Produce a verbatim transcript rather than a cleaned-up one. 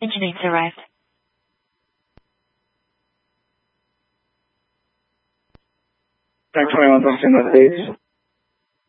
Engineers arrived. Track twenty-one, focusing on the stage.